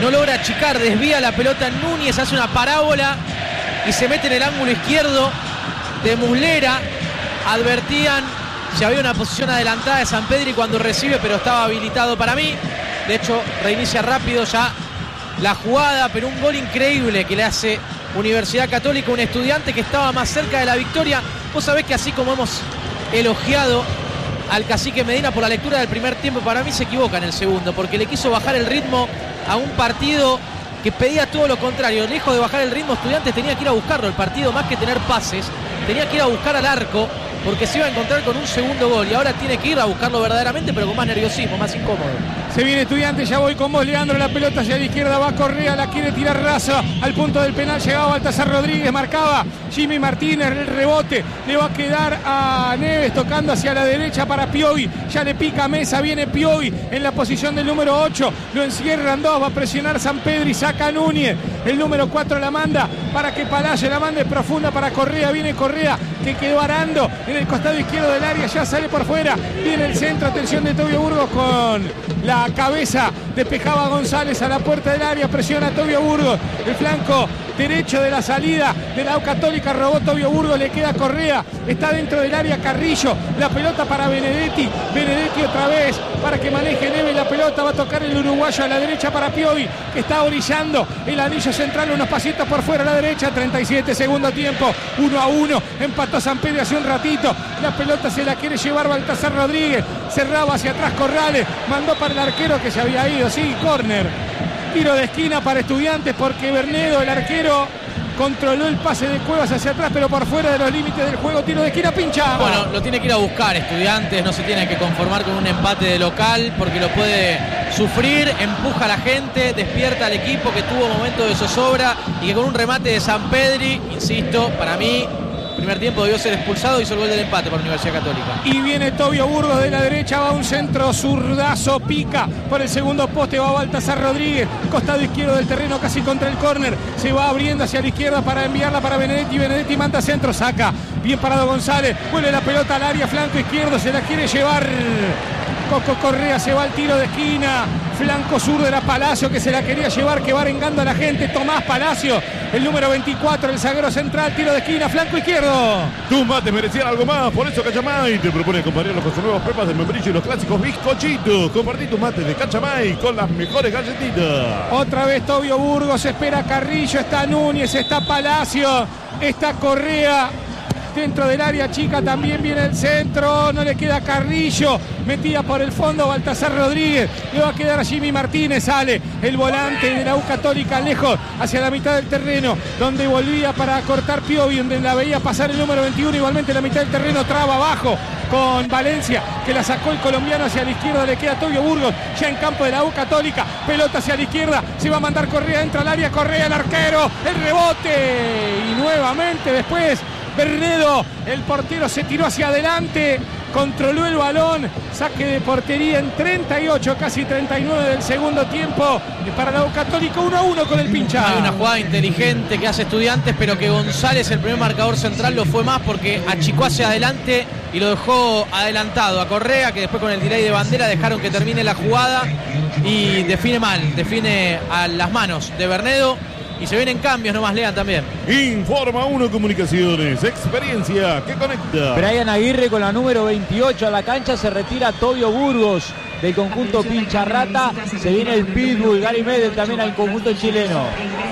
no logra achicar, desvía la pelota en Núñez, hace una parábola y se mete en el ángulo izquierdo de Muslera. Advertían si había una posición adelantada de Sampedri cuando recibe, pero estaba habilitado para mí. De hecho, reinicia rápido ya la jugada, pero un gol increíble que le hace Universidad Católica, un Estudiante que estaba más cerca de la victoria. Vos sabés que así como hemos elogiado al cacique Medina por la lectura del primer tiempo, para mí se equivoca en el segundo, porque le quiso bajar el ritmo a un partido que pedía todo lo contrario. Lejos de bajar el ritmo, Estudiantes tenía que ir a buscarlo el partido, más que tener pases, tenía que ir a buscar al arco, porque se iba a encontrar con un segundo gol y ahora tiene que ir a buscarlo verdaderamente, pero con más nerviosismo, más incómodo. Se viene Estudiantes, ya voy con vos, Leandro, la pelota hacia la izquierda, va Correa, la quiere tirar raza al punto del penal, llegaba Baltasar Rodríguez, marcaba Jimmy Martínez, el rebote, le va a quedar a Neves tocando hacia la derecha para Piovi, ya le pica Mesa, viene Piovi en la posición del número 8, lo encierran dos, va a presionar Sampedri, saca a Núñez, el número 4 la manda para que Palacio la mande profunda para Correa, viene Correa que quedó arando en el costado izquierdo del área, ya sale por fuera, viene el centro, atención de Tobio Burgos con la cabeza, despejaba González a la puerta del área, presiona a Tobio Burgos, el flanco derecho de la salida de la U Católica, robó Tobio Burgos, le queda Correa, está dentro del área Carrillo, la pelota para Benedetti otra vez para que maneje Neves la pelota, va a tocar el uruguayo a la derecha para Piovi, que está orillando el anillo central, unos pasitos por fuera a la derecha, 37 segundo tiempo, 1-1, empató Sampedri hace un ratito, la pelota se la quiere llevar Baltasar Rodríguez, cerraba hacia atrás Corrales, mandó para el arquero que se había ido, sí, córner, tiro de esquina para Estudiantes porque Bernedo, el arquero, controló el pase de Cuevas hacia atrás, pero por fuera de los límites del juego, tiro de esquina, pincha. Bueno, lo tiene que ir a buscar Estudiantes, no se tiene que conformar con un empate de local, porque lo puede sufrir, empuja a la gente, despierta al equipo que tuvo momentos de zozobra y que con un remate de Sampedri, insisto, para mí, primer tiempo debió ser expulsado y hizo el gol del empate por Universidad Católica. Y viene Tobio Burgos de la derecha, va un centro zurdazo, pica por el segundo poste, va Baltasar Rodríguez, costado izquierdo del terreno casi contra el córner, se va abriendo hacia la izquierda para enviarla para Benedetti, Benedetti manda centro, saca, bien parado González, vuelve la pelota al área, flanco izquierdo, se la quiere llevar Coco Correa, se va al tiro de esquina, flanco sur de la Palacio que se la quería llevar, que va arengando a la gente, Tomás Palacio, el número 24, el zaguero central, tiro de esquina, flanco izquierdo. Tus mates merecían algo más, por eso Cachamay te propone acompañarlos con sus nuevas pepas de membrillo y los clásicos bizcochitos. Compartí tus mates de Cachamay con las mejores galletitas. Otra vez Tobio Burgos, espera Carrillo, está Núñez, está Palacio, está Correa. Dentro del área chica también viene el centro, no le queda Carrillo, metida por el fondo Baltasar Rodríguez, le va a quedar a Jimmy Martínez, sale el volante de la U Católica lejos, hacia la mitad del terreno, donde volvía para cortar Piovi, donde la veía pasar el número 21, igualmente la mitad del terreno, traba abajo con Valencia, que la sacó el colombiano hacia la izquierda, le queda Tobio Burgos, ya en campo de la U Católica, pelota hacia la izquierda, se va a mandar Correa, entra al área, Correa, el arquero, el rebote, y nuevamente después Bernedo, el portero se tiró hacia adelante, controló el balón, saque de portería en 38, casi 39 del segundo tiempo para la U Católica, 1-1 con el pincha. Hay una jugada inteligente que hace Estudiantes, pero que González, el primer marcador central, lo fue más porque achicó hacia adelante y lo dejó adelantado a Correa, que después con el delay de bandera dejaron que termine la jugada y define mal, define a las manos de Bernedo. Y se vienen cambios nomás, Lean también. Informa 1 Comunicaciones, experiencia que conecta. Brian Aguirre con la número 28 a la cancha, se retira Tobio Burgos del conjunto Pincharrata, se viene el Pitbull, Gary Medel también al conjunto chileno.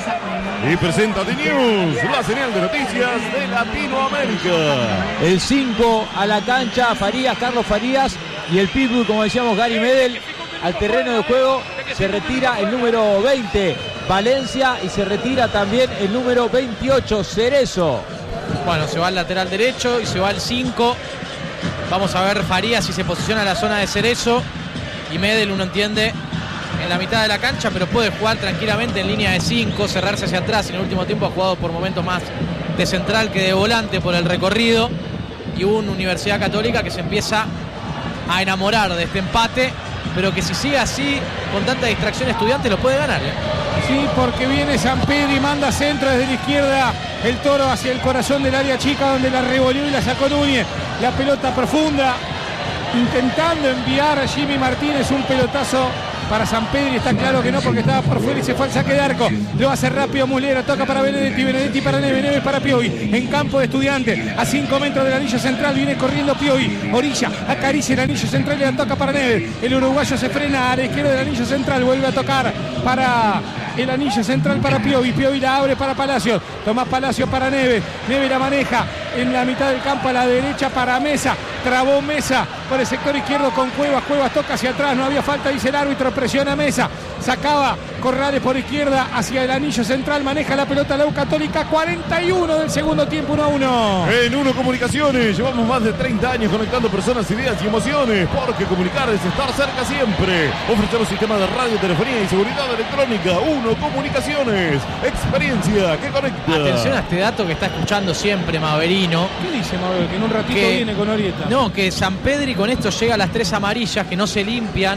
Y presenta The News, la señal de noticias de Latinoamérica. El 5 a la cancha, Farías, Carlos Farías, y el Pitbull, como decíamos, Gary Medel al terreno de juego, se retira el número 20, Valencia, y se retira también el número 28, Cerezo. Bueno, se va al lateral derecho y se va al 5. Vamos a ver Farías si se posiciona en la zona de Cerezo. Y Medel, uno entiende, en la mitad de la cancha, pero puede jugar tranquilamente en línea de 5, cerrarse hacia atrás. En el último tiempo ha jugado por momentos más de central que de volante por el recorrido. Y una Universidad Católica que se empieza a enamorar de este empate, pero que si sigue así, con tanta distracción Estudiantes, lo puede ganar, ¿eh? Sí, porque viene Sampedri, manda centro desde la izquierda, el Toro hacia el corazón del área chica, donde la revolvió y la sacó Núñez, la pelota profunda, intentando enviar a Jimmy Martínez un pelotazo para San Pedro, y está claro que no, porque estaba por fuera y se fue al saque de arco. Lo va a hacer rápido Muslera, toca para Benedetti para Neves para Piovi, en campo de Estudiantes, a 5 metros del anillo central, viene corriendo Piovi, orilla, acaricia el anillo central y la toca para Neves. El uruguayo se frena a la izquierda del anillo central, vuelve a tocar para el anillo central para Piovi la abre para Palacios, Tomás Palacios para Neves la maneja en la mitad del campo a la derecha para Mesa, trabó Mesa por el sector izquierdo con Cuevas toca hacia atrás, no había falta, dice el árbitro, presiona Mesa, sacaba Corrales por izquierda hacia el anillo central, maneja la pelota la U Católica, 41 del segundo tiempo, 1-1. En Uno Comunicaciones llevamos más de 30 años conectando personas, ideas y emociones, porque comunicar es estar cerca siempre. Ofrecemos sistemas de radio, telefonía y seguridad electrónica. Uno Comunicaciones, experiencia que conecta. Atención a este dato que está escuchando siempre Maverino. ¿Qué dice Mabel? Que en un ratito viene con Orieta. No, que San Pedri con esto llega a las 3 amarillas que no se limpian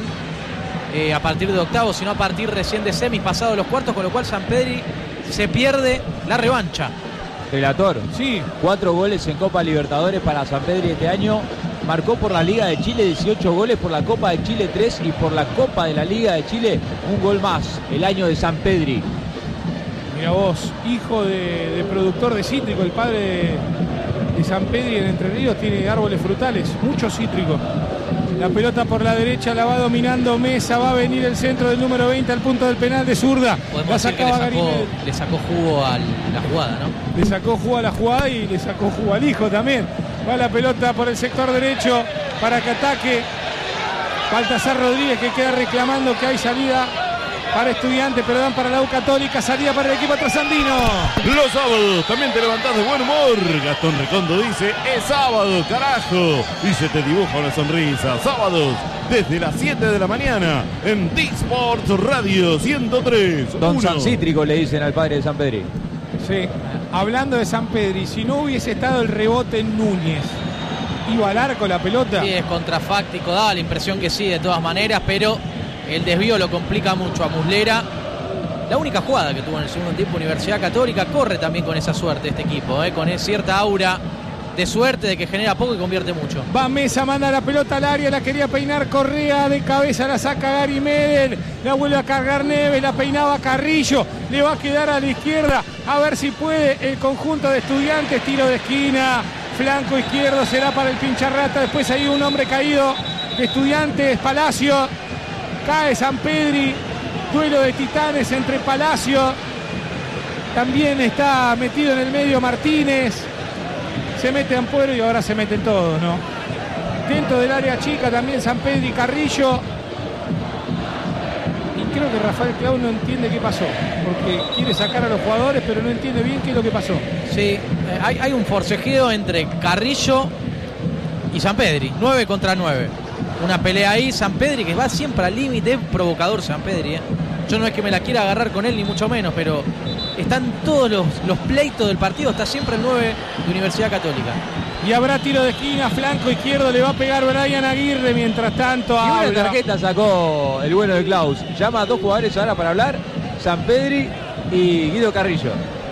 a partir de octavos, sino a partir recién de semis, pasados los cuartos, con lo cual San Pedri se pierde la revancha. Relator, sí. 4 goles en Copa Libertadores para San Pedri este año. Marcó por la Liga de Chile 18 goles, por la Copa de Chile 3 y por la Copa de la Liga de Chile un gol más. El año de San Pedri. Mira vos, hijo de productor de cítrico, el padre de San Pedri en Entre Ríos tiene árboles frutales, mucho cítrico. La pelota por la derecha la va dominando Mesa, va a venir el centro del número 20 al punto del penal de zurda. Podemos decir que le sacó jugo a la jugada, ¿no? Le sacó jugo a la jugada y le sacó jugo al hijo también. Va la pelota por el sector derecho para que ataque Baltasar Rodríguez, que queda reclamando que hay salida para Estudiantes, pero dan para la U Católica, salida para el equipo trasandino. Los sábados también te levantás de buen humor. Gastón Recondo dice, es sábado, carajo. Y se te dibuja una sonrisa. Sábados, desde las 7 de la mañana, en D-Sports Radio 103. Don San Cítrico le dicen al padre de San Pedri. Sí, hablando de San Pedri, si no hubiese estado el rebote en Núñez, ¿iba al arco la pelota? Sí, es contrafáctico, daba la impresión que sí, de todas maneras, pero el desvío lo complica mucho a Muslera. La única jugada que tuvo en el segundo tiempo Universidad Católica, corre también con esa suerte este equipo, con cierta aura de suerte, de que genera poco y convierte mucho. Va Mesa, manda la pelota al área, la quería peinar Correa, de cabeza la saca Gary Medel, la vuelve a cargar Neves, la peinaba Carrillo, le va a quedar a la izquierda, a ver si puede el conjunto de Estudiantes, tiro de esquina, flanco izquierdo, será para el pincharrata, después hay un hombre caído de Estudiantes, Palacio, cae San Pedri, duelo de titanes entre Palacio, también está metido en el medio Martínez, se mete Ampuero y ahora se meten todos, ¿no? Dentro del área chica también San Pedri, Carrillo, y creo que Rafael Clau no entiende qué pasó, porque quiere sacar a los jugadores pero no entiende bien qué es lo que pasó. Sí, hay un forcejeo entre Carrillo y San Pedri, 9 contra 9. Una pelea ahí, San Pedri que va siempre al límite, provocador San Pedri. Yo no es que me la quiera agarrar con él ni mucho menos, pero están todos los pleitos del partido, está siempre el 9 de Universidad Católica. Y habrá tiro de esquina, flanco izquierdo, le va a pegar Brian Aguirre, mientras tanto y una tarjeta sacó el bueno de Klaus. Llama a 2 jugadores ahora para hablar, San Pedri y Guido Carrillo.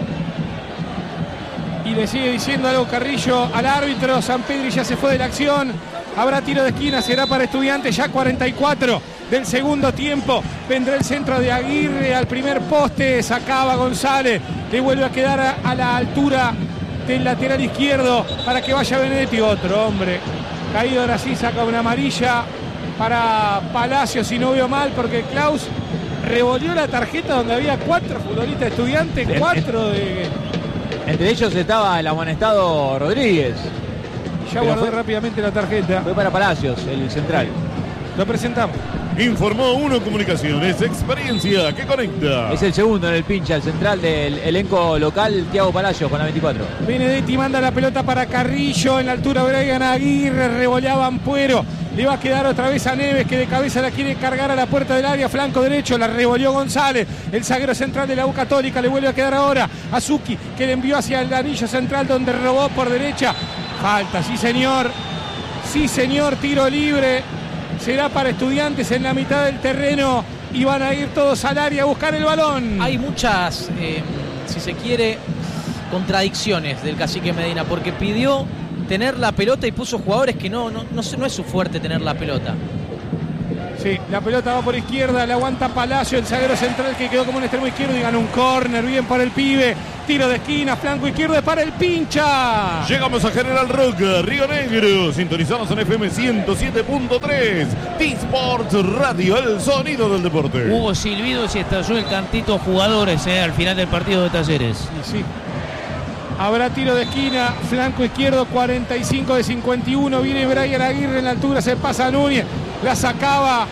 Y le sigue diciendo algo Carrillo al árbitro. San Pedri ya se fue de la acción. Habrá tiro de esquina, será para Estudiantes, ya 44 del segundo tiempo. Vendrá el centro de Aguirre al primer poste, sacaba González, le vuelve a quedar a la altura del lateral izquierdo para que vaya Benedetti. Otro hombre caído, ahora sí saca una amarilla para Palacios, si no veo mal, porque Klaus revolvió la tarjeta donde había 4 futbolistas de Estudiantes, 4 de... Entre ellos estaba el amonestado Rodríguez. Ya guardó rápidamente la tarjeta. Fue para Palacios, el central. Lo presentamos. Informó Uno Comunicaciones, experiencia que conecta. Es el segundo en el pincha, el central del elenco local, Thiago Palacios con la 24. Benedetti manda la pelota para Carrillo, en la altura Brian Aguirre, revoleaba Ampuero. Le va a quedar otra vez a Neves, que de cabeza la quiere cargar a la puerta del área, flanco derecho, la revolvió González, el zaguero central de la U Católica, le vuelve a quedar ahora a Zucchi, que le envió hacia el anillo central donde robó por derecha. Falta, sí señor, tiro libre, será para Estudiantes en la mitad del terreno y van a ir todos al área a buscar el balón. Hay muchas, si se quiere, contradicciones del cacique Medina, porque pidió tener la pelota y puso jugadores que no es su fuerte tener la pelota. Sí, la pelota va por izquierda, la aguanta Palacio, el zaguero central que quedó como un extremo izquierdo y ganó un córner, bien para el pibe. Tiro de esquina, flanco izquierdo para el Pincha. Llegamos a General Roca, Río Negro. Sintonizamos en FM 107.3. T-Sports Radio, el sonido del deporte. Hubo silbidos y estalló el cantito jugadores al final del partido de Talleres. Sí. Habrá tiro de esquina, flanco izquierdo, 45 de 51. Viene Brian Aguirre en la altura, se pasa a Núñez. La sacaba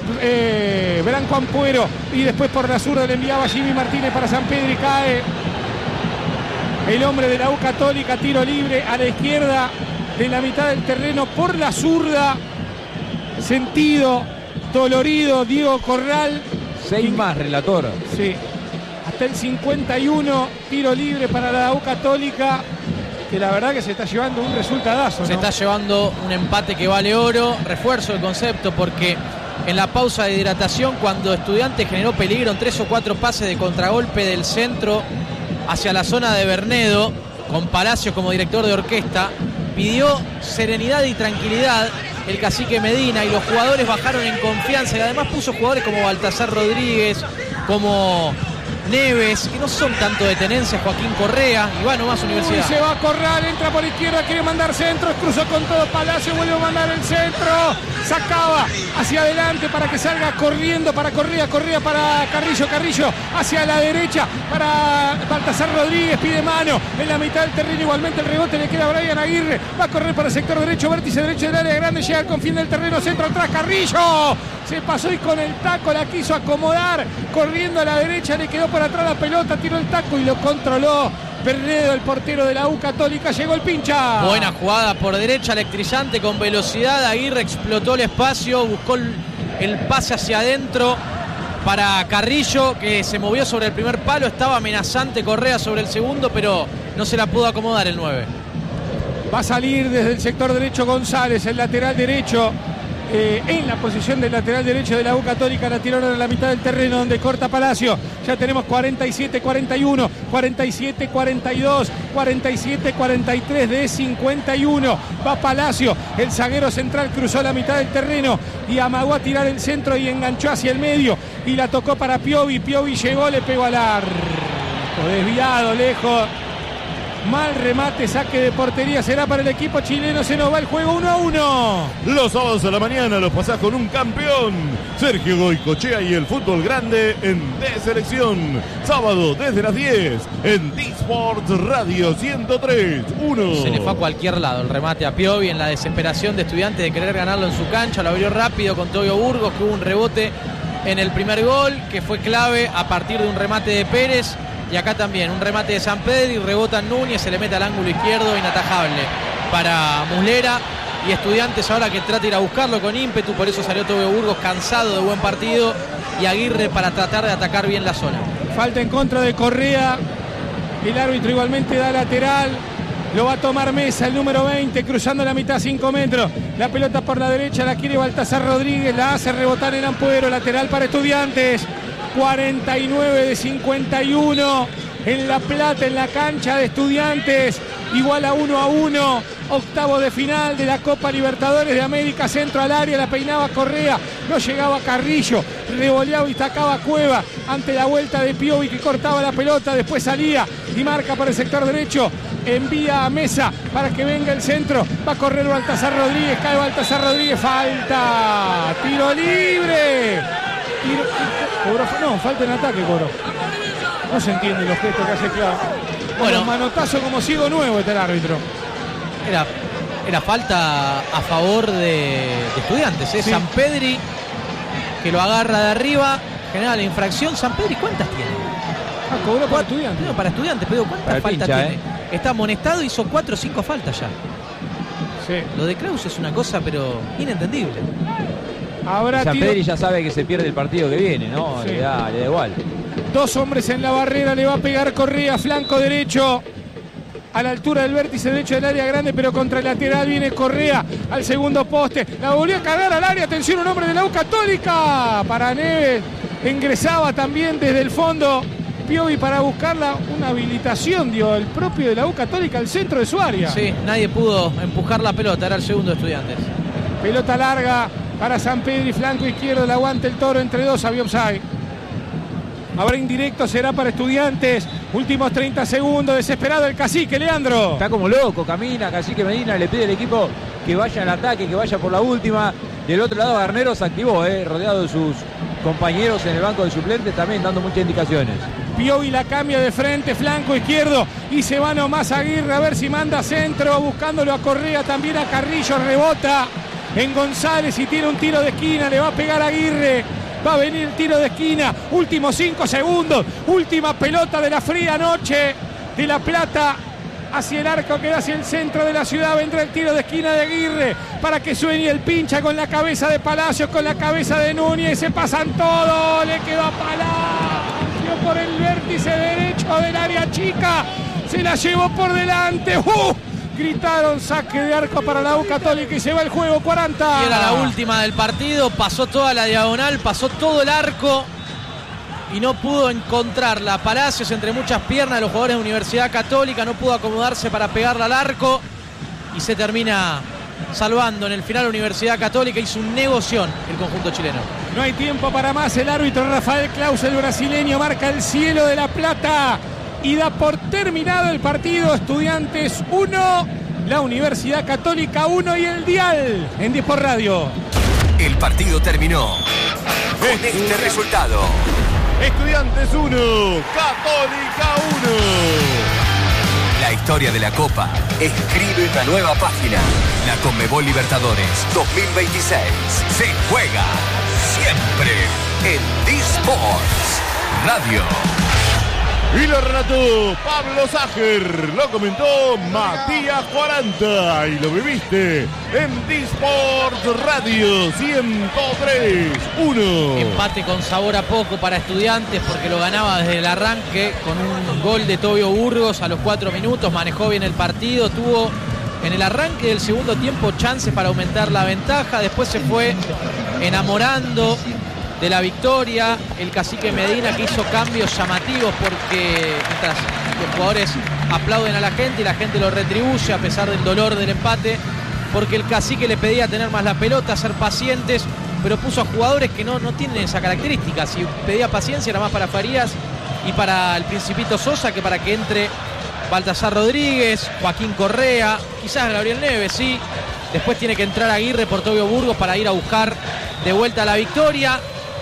Branco Ampuero y después por la zurda le enviaba Jimmy Martínez para San Pedro y cae el hombre de la U Católica. Tiro libre a la izquierda de la mitad del terreno por la zurda. Sentido, dolorido, Diego Corral. 6 más, relator. Sí. Hasta el 51, tiro libre para la U Católica, que la verdad que se está llevando un resultadazo, ¿no? Se está llevando un empate que vale oro. Refuerzo el concepto porque en la pausa de hidratación, cuando Estudiantes generó peligro en 3 o 4 pases de contragolpe del centro hacia la zona de Bernedo, con Palacios como director de orquesta, pidió serenidad y tranquilidad el cacique Medina y los jugadores bajaron en confianza y además puso jugadores como Baltasar Rodríguez, como Neves, que no son tanto de tenencia, Joaquín Correa, y va nomás Universidad. Uy, se va a Corral, entra por izquierda, quiere mandar centro, cruzó con todo Palacio, vuelve a mandar el centro, sacaba hacia adelante para que salga corriendo para Correa para Carrillo hacia la derecha para Baltasar Rodríguez, pide mano en la mitad del terreno, igualmente el rebote le queda a Brian Aguirre, va a correr para el sector derecho, vértice derecho del área grande, llega con fin del terreno, centro atrás, Carrillo, se pasó y con el taco la quiso acomodar, corriendo a la derecha, le quedó por atrás la pelota, tiró el taco y lo controló Bernedo, el portero de la U Católica. Llegó el Pincha. Buena jugada por derecha, electrizante, con velocidad. Aguirre explotó el espacio, buscó el pase hacia adentro para Carrillo, que se movió sobre el primer palo. Estaba amenazante Correa sobre el segundo, pero no se la pudo acomodar el 9. Va a salir desde el sector derecho González, el lateral derecho. En la posición del lateral derecho de la U Católica, la tiraron a la mitad del terreno donde corta Palacio. Ya tenemos 47-41, 47-42, 47-43 de 51. Va Palacio, el zaguero central cruzó la mitad del terreno y amagó a tirar el centro y enganchó hacia el medio y la tocó para Piovi. Piovi llegó, le pegó al arco, desviado, lejos. Mal remate, saque de portería, será para el equipo chileno, se nos va el juego 1-1. Los sábados a la mañana los pasás con un campeón. Sergio Goicochea y el fútbol grande en D-Selección. Sábado desde las 10 en T-Sports Radio 103.1. Se le fue a cualquier lado el remate a Piovi en la desesperación de Estudiantes de querer ganarlo en su cancha. Lo abrió rápido con Tobio Burgos, que hubo un rebote en el primer gol, que fue clave a partir de un remate de Pérez. Y acá también un remate de San Pedro y rebota Núñez, se le mete al ángulo izquierdo, inatajable para Muslera. Y Estudiantes ahora que trata de ir a buscarlo con ímpetu, por eso salió Tobio Burgos cansado de buen partido y Aguirre para tratar de atacar bien la zona. Falta en contra de Correa, el árbitro igualmente da lateral, lo va a tomar Mesa, el número 20, cruzando la mitad, 5 metros. La pelota por la derecha, la quiere Baltasar Rodríguez, la hace rebotar en Ampuero, lateral para Estudiantes. 49 de 51 en La Plata, en la cancha de Estudiantes, igual a 1-1, octavo de final de la Copa Libertadores de América, centro al área, la peinaba Correa, no llegaba Carrillo, revoleaba y sacaba Cueva ante la vuelta de Piovi que cortaba la pelota, después salía y marca por el sector derecho, envía a Mesa para que venga el centro, va a correr Baltasar Rodríguez, cae Baltasar Rodríguez, falta, tiro libre. No, falta en ataque, Coro. No se entienden los gestos que hace Claro. Bueno, manotazo como ciego nuevo está el árbitro. Era falta a favor de Estudiantes, ¿eh? Sí. San Pedri, que lo agarra de arriba, genera la infracción. San Pedri, ¿cuántas tiene? Cobró para Estudiantes. No, para Estudiantes, pero ¿cuántas faltas Pincha, tiene? Está amonestado, hizo 4 o 5 faltas ya. Sí. Lo de Kraus es una cosa, pero inentendible. San Pedri ya sabe que se pierde el partido que viene, ¿no? Sí. Le da igual. 2 hombres en la barrera, le va a pegar Correa, flanco derecho, a la altura del vértice derecho del área grande, pero contra el lateral viene Correa al segundo poste, la volvió a cargar al área, atención, un hombre de la U Católica, para Neves, ingresaba también desde el fondo Piovi para buscarla, una habilitación dio el propio de la U Católica al centro de su área. Sí, nadie pudo empujar la pelota, era el segundo de Estudiantes. Pelota larga para San Pedro y flanco izquierdo. La aguanta el Toro entre dos. Había offside. Habrá indirecto, será para Estudiantes. Últimos 30 segundos. Desesperado el Cacique, Leandro. Está como loco, camina. Cacique Medina le pide al equipo que vaya al ataque, que vaya por la última. Del otro lado, Garnero se activó, rodeado de sus compañeros en el banco de suplentes, también dando muchas indicaciones. Piovi la cambia de frente, flanco izquierdo, y se va nomás Aguirre a ver si manda centro, buscándolo a Correa, también a Carrillo, rebota en González y tira un tiro de esquina, le va a pegar a Aguirre, va a venir el tiro de esquina, últimos 5 segundos, última pelota de la fría noche de La Plata, hacia el arco que da hacia el centro de la ciudad, vendrá el tiro de esquina de Aguirre para que sueñe el pincha con la cabeza de Palacios, con la cabeza de Núñez, se pasan todos, le quedó a Palacios por el vértice derecho del área chica, se la llevó por delante, gritaron saque de arco para la U Católica y se va el juego, 40. Y era la última del partido, pasó toda la diagonal, pasó todo el arco y no pudo encontrarla. Palacios entre muchas piernas de los jugadores de Universidad Católica, no pudo acomodarse para pegarla al arco y se termina salvando en el final Universidad Católica. Hizo un negoción el conjunto chileno. No hay tiempo para más, el árbitro Rafael Claus, el brasileño, marca el cielo de La Plata y da por terminado el partido. Estudiantes 1, la Universidad Católica 1 y el dial en 10 por radio. El partido terminó con este resultado. Estudiantes 1, Católica 1. La historia de la Copa escribe una nueva página. La Conmebol Libertadores 2026 se juega siempre en D-Sports Radio. Y lo relató Pablo Sager, lo comentó Matías 40 y lo viviste en D-Sports Radio 103.1. Empate con sabor a poco para Estudiantes porque lo ganaba desde el arranque con un gol de Tobio Burgos a los 4 minutos, manejó bien el partido, tuvo en el arranque del segundo tiempo chances para aumentar la ventaja, después se fue enamorando de la victoria el Cacique Medina, que hizo cambios llamativos porque mientras los jugadores aplauden a la gente y la gente lo retribuye a pesar del dolor del empate, porque el Cacique le pedía tener más la pelota, ser pacientes, pero puso a jugadores que no tienen esa característica. Si pedía paciencia era más para Farías y para el Principito Sosa que para que entre Baltasar Rodríguez, Joaquín Correa, quizás Gabriel Neves, sí. Después tiene que entrar Aguirre por Tobio Burgos para ir a buscar de vuelta la victoria.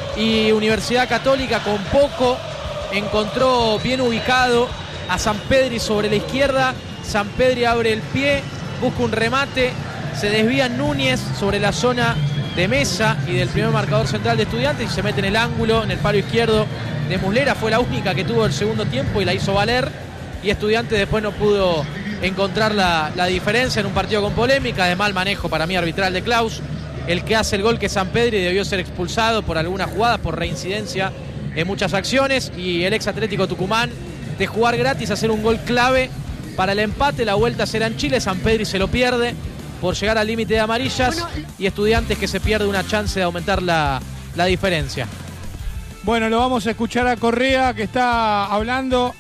Y Universidad Católica con poco encontró bien ubicado a San Pedri sobre la izquierda. San Pedri abre el pie, busca un remate, se desvía Núñez sobre la zona de Mesa y del primer marcador central de Estudiantes y se mete en el ángulo, en el palo izquierdo de Muslera. Fue la única que tuvo el segundo tiempo y la hizo valer, y Estudiantes después no pudo encontrar la diferencia en un partido con polémica, de mal manejo para mí arbitral de Claus. El que hace el gol, que es San Pedri, debió ser expulsado por algunas jugadas, por reincidencia en muchas acciones, y el ex Atlético Tucumán, de jugar gratis, hacer un gol clave para el empate. La vuelta será en Chile, San Pedri se lo pierde por llegar al límite de amarillas, y Estudiantes que se pierde una chance de aumentar la diferencia. Bueno, lo vamos a escuchar a Correa, que está hablando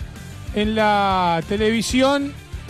en la televisión.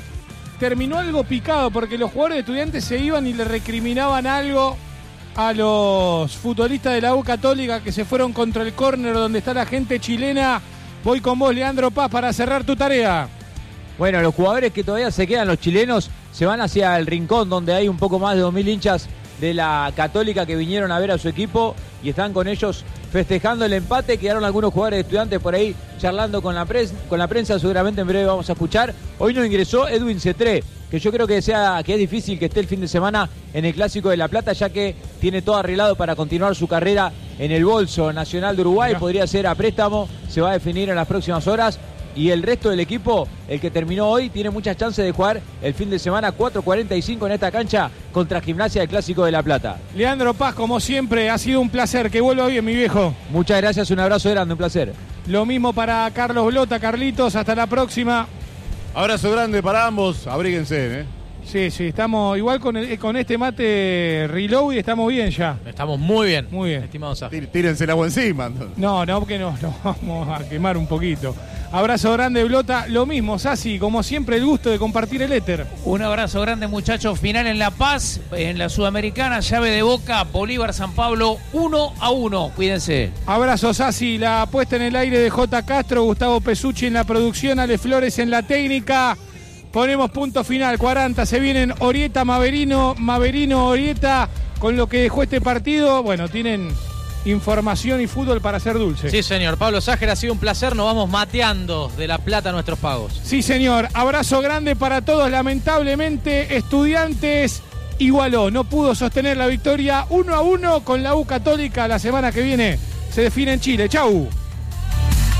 Terminó algo picado porque los jugadores de Estudiantes se iban y le recriminaban algo a los futbolistas de la U Católica que se fueron contra el córner donde está la gente chilena. Voy con vos, Leandro Paz, para cerrar tu tarea. Bueno, los jugadores que todavía se quedan, los chilenos, se van hacia el rincón donde hay un poco más de 2.000 hinchas de la Católica que vinieron a ver a su equipo y están con ellos festejando el empate. Quedaron algunos jugadores de Estudiantes por ahí charlando con la prensa, seguramente en breve vamos a escuchar. Hoy no ingresó Edwin Cetré, que yo creo que es difícil que esté el fin de semana en el Clásico de La Plata, ya que tiene todo arreglado para continuar su carrera en el bolso nacional de Uruguay. Podría ser a préstamo, se va a definir en las próximas horas. Y el resto del equipo, el que terminó hoy, tiene muchas chances de jugar el fin de semana 4:45 en esta cancha contra Gimnasia del Clásico de La Plata. Leandro Paz, como siempre, ha sido un placer. Que vuelva bien, mi viejo. Muchas gracias, un abrazo grande, un placer. Lo mismo para Carlos Blota. Carlitos, hasta la próxima. Abrazo grande para ambos, abríguense, Sí, estamos igual con este mate reload y estamos bien ya. Estamos muy bien, muy bien. estimados. Tírense el agua encima. No, que nos vamos a quemar un poquito. Abrazo grande, Blota. Lo mismo, Sasi, como siempre, el gusto de compartir el éter. Un abrazo grande, muchachos. Final en La Paz, en la Sudamericana, llave de Boca, Bolívar-San Pablo, 1-1. Cuídense. Abrazo, Sasi. La puesta en el aire de J. Castro, Gustavo Pesucci en la producción, Ale Flores en la técnica. Ponemos punto final, 40. Se vienen Orieta, Maverino, Orieta, con lo que dejó este partido. Bueno, tienen información y fútbol para hacer dulce. Sí, señor. Pablo Ságer, ha sido un placer. Nos vamos mateando de La Plata nuestros pagos. Sí, señor. Abrazo grande para todos. Lamentablemente, Estudiantes igualó. No pudo sostener la victoria 1-1 con la U Católica. La semana que viene se define en Chile. Chau.